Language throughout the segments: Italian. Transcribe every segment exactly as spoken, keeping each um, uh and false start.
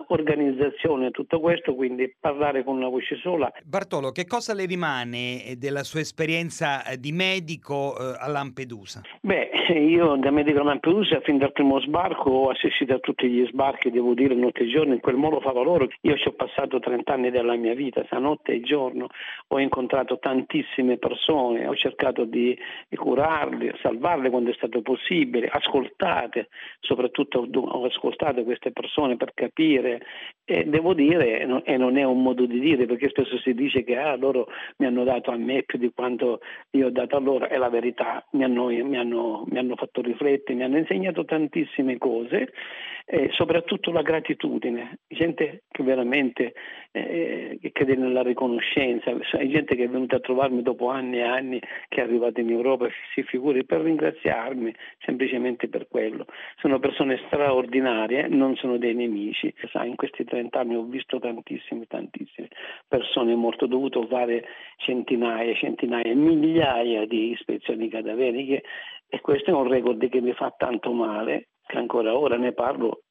organizzazione, tutto questo, quindi parlare con una voce sola. Bartolo, che cosa le rimane eh, della sua esperienza eh, di medico eh, a Lampedusa? Beh, io da medico a Lampedusa fin dal primo sbarco ho assistito a tutti gli sbarchi, devo dire, notte e giorno, in quel modo fa loro. Io ci ho passato trenta anni della mia vita, sa notte e giorno, ho incontrato tantissime persone, ho cercato di, di curarle, salvarle quando è stato possibile, ascoltate, soprattutto ho ascoltato queste persone per capire, e devo dire, e non è un modo di dire, perché spesso si dice che ah, loro mi hanno dato a me più di quanto io ho dato a loro, è la verità, mi hanno, mi hanno, mi hanno fatto riflettere, mi hanno insegnato tantissime cose, eh, soprattutto la gratitudine, gente che veramente eh, che crede nella riconoscenza, è gente che è venuta a trovarmi dopo anni e anni, che è arrivata in Europa e si figuri per ringraziarmi, semplicemente per quello. Sono persone straordinarie, non sono dei nemici. Sai, in questi trenta anni ho visto tantissime, tantissime persone morte, ho dovuto fare centinaia, centinaia, migliaia di ispezioni cadaveriche e questo è un record che mi fa tanto male, che ancora ora ne parlo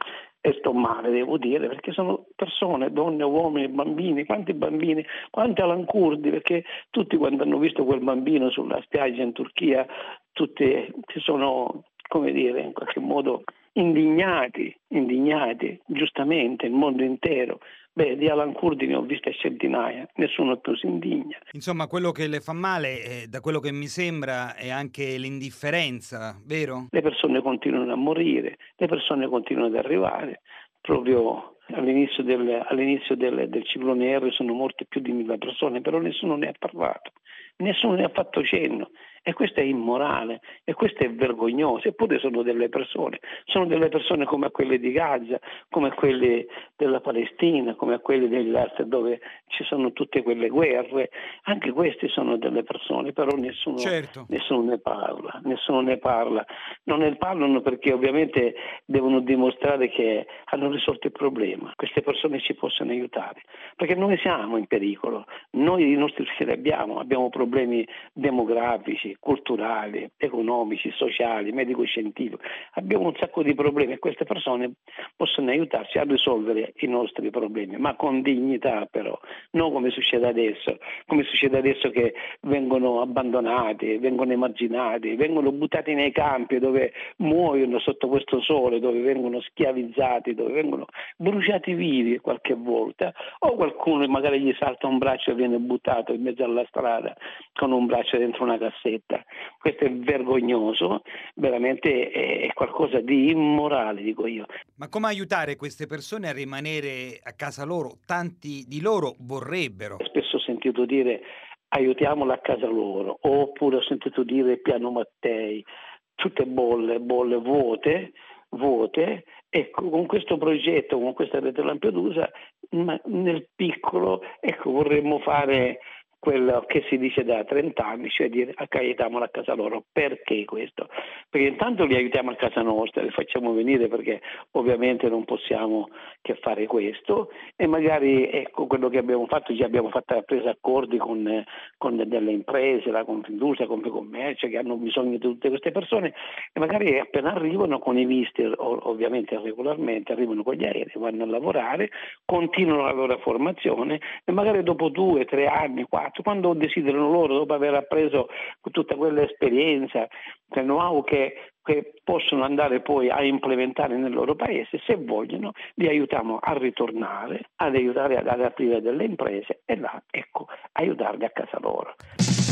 e sto male, devo dire, perché sono persone, donne, uomini, bambini, quanti bambini, quanti Alan Kurdi, perché tutti quando hanno visto quel bambino sulla spiaggia in Turchia, tutti si sono, come dire, in qualche modo indignati, indignati, giustamente, il mondo intero. Beh, di Alan Kurdi ne ho viste centinaia, nessuno più si indigna. Insomma, quello che le fa male, eh, da quello che mi sembra, è anche l'indifferenza, vero? Le persone continuano a morire, le persone continuano ad arrivare. Proprio all'inizio del, all'inizio del, del ciclone R sono morte più di mille persone, però nessuno ne ha parlato, nessuno ne ha fatto cenno. E questo è immorale, e questo è vergognoso, eppure sono delle persone, sono delle persone come a quelle di Gaza, come a quelle della Palestina, come a quelle dell'Est dove ci sono tutte quelle guerre, anche queste sono delle persone, però nessuno, Certo. nessuno ne parla, nessuno ne parla, non ne parlano perché ovviamente devono dimostrare che hanno risolto il problema, queste persone ci possono aiutare, perché noi siamo in pericolo, noi i nostri figli abbiamo, abbiamo problemi demografici, culturali, economici, sociali, medico-scientifici. Abbiamo un sacco di problemi e queste persone possono aiutarci a risolvere i nostri problemi, ma con dignità però, non come succede adesso, come succede adesso che vengono abbandonati, vengono emarginati, vengono buttati nei campi dove muoiono sotto questo sole, dove vengono schiavizzati, dove vengono bruciati vivi qualche volta, o qualcuno magari gli salta un braccio e viene buttato in mezzo alla strada con un braccio dentro una cassetta. Questo è vergognoso, veramente è qualcosa di immorale, dico io. Ma come aiutare queste persone a rimanere a casa loro? Tanti di loro vorrebbero. Spesso ho sentito dire aiutiamola a casa loro, oppure ho sentito dire piano Mattei, tutte bolle, bolle vuote, vuote. Ecco, con questo progetto, con questa rete Lampedusa, ma nel piccolo, ecco, vorremmo fare quello che si dice da trenta anni, cioè dire aiutiamola a casa loro. Perché questo? Perché intanto li aiutiamo a casa nostra, li facciamo venire perché ovviamente non possiamo che fare questo e magari ecco quello che abbiamo fatto, già abbiamo fatto presa accordi con, con delle imprese, la Confindustria, Confcommercio che hanno bisogno di tutte queste persone e magari appena arrivano con i visti, ovviamente regolarmente, arrivano con gli aerei, vanno a lavorare, continuano la loro formazione e magari dopo due, tre anni, quattro, quando desiderano loro, dopo aver appreso tutta quell'esperienza, quel know-how che, che possono andare poi a implementare nel loro paese, se vogliono, li aiutiamo a ritornare, ad aiutare ad, ad aprire delle imprese e là, ecco, aiutarli a casa loro.